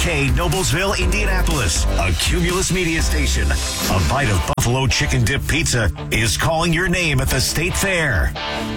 KFGK, Noblesville, Indianapolis, a Cumulus media station. A bite of buffalo chicken dip pizza is calling your name at the State Fair.